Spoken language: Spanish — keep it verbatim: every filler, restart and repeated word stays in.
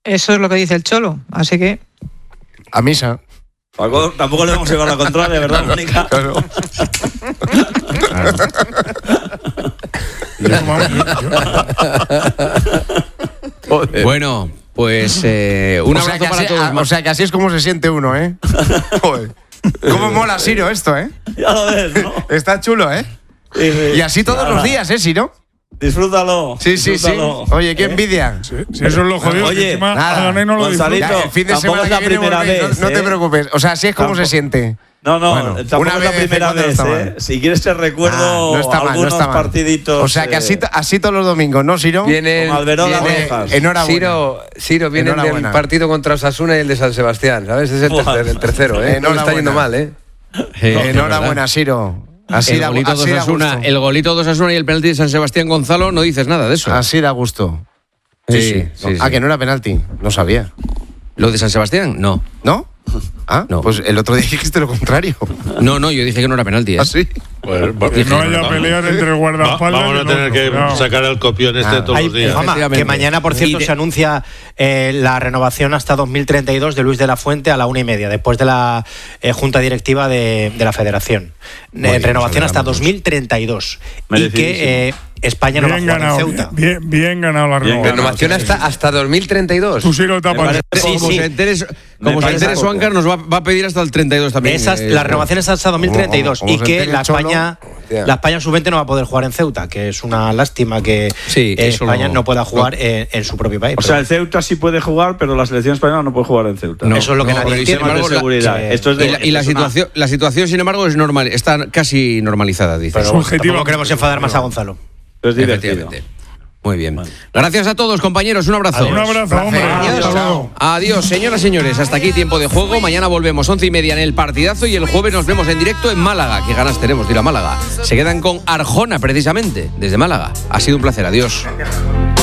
Eso es lo que dice el Cholo, así que... A misa. Paco, tampoco le vamos a llevar la contraria, ¿verdad, Mónica? Claro. Claro. Bueno, pues eh, un o sea abrazo para así, todos. a, o sea que así es como se siente uno, ¿eh? Joder. ¿Cómo mola, Siro, esto, eh? Ya lo ves, ¿no? Está chulo, ¿eh? Sí, sí. Y así todos Nada. los días, ¿eh, Siro? Disfrútalo. Sí, sí, disfrútalo. sí. Oye, qué ¿Eh? envidia. Sí, sí, eso es lo jodido. Oye, que encima nada. a Gané no lo Gonzalito, disfruta. Ya, el fin de tampoco semana es la que viene primera volvéis, vez, no, no te ¿eh? preocupes. O sea, así es como Tampoco. se siente. No, no, Bueno, tampoco una es la vez de primera cuando no vez, está ¿eh? mal. Si quieres te recuerdo Ah, no está mal, no algunos está mal. partiditos. O sea, que así, eh, así todos los domingos, ¿no, Siro? Viene, Con Alberola viene- Rojas. Enhorabuena. Ciro, Ciro viene del Enhorabuena. partido contra Osasuna y el de San Sebastián, ¿sabes? Es el, Buah. tercer- el tercero, ¿eh? No le está Enhorabuena. yendo mal, ¿eh? Enhorabuena, Siro. Así el, da, golito de así da Osasuna, gusto. el golito de Osasuna y el penalti de San Sebastián, Gonzalo, no dices nada de eso. Así da gusto. Sí, Sí, sí, sí. sí. Ah, que no era penalti. No sabía. ¿Lo de San Sebastián? No. ¿No? Ah, No. pues el otro día dijiste lo contrario. No, no, yo dije que no era penalti. ¿eh? ¿Ah, sí? Que no haya peleas entre Va- guardaespaldas. vamos a y tener otro, que cuidado. sacar el copión este Ah. todos Hay- los días. Juanma, Efectivamente. que mañana, por cierto, Y de- se anuncia eh, la renovación hasta dos mil treinta y dos de Luis de la Fuente a la una y media, después de la eh, junta directiva de, de la Federación. Eh, bien, renovación nos hasta alegramos. dos mil treinta y dos. Y Merecidísimo. que eh, España no va a Bien jugar ganado, en Ceuta. bien, bien ganado la Bien renovación. Renovación hasta, hasta dos mil treinta y dos. Tú sí lo tapas. parece Como poco. se entere, Me como se parece entere poco. Suáncar, nos va, va a pedir hasta el treinta y dos también. Esas, eh, la renovación es hasta dos mil treinta y dos Como- como y se que entere la el Cholo, España, hostia. la España sub veinte no va a poder jugar en Ceuta, que es una lástima que Sí, eh, eso España lo- no pueda jugar en, en su propio país. O sea, el Ceuta sí puede jugar, pero la selección española no puede jugar en Ceuta. No, eso es lo que no, nadie pero, entiende. sin embargo, Temas de la- seguridad. que- Esto es de, Y la, y la esto es una- situación, la situación, sin embargo, es normal, está casi normalizada, dice. Pero subjetiva. Tampoco queremos enfadar más a Gonzalo. es divertido. Efectivamente. Muy bien. Gracias a todos, compañeros. Un abrazo. Un abrazo, hombre. Adiós. Hasta luego. Adiós, señoras y señores. Hasta aquí tiempo de juego. Mañana volvemos once y media en el partidazo y el jueves nos vemos en directo en Málaga. Qué ganas tenemos de ir a Málaga. Se quedan con Arjona, precisamente, desde Málaga. Ha sido un placer. Adiós.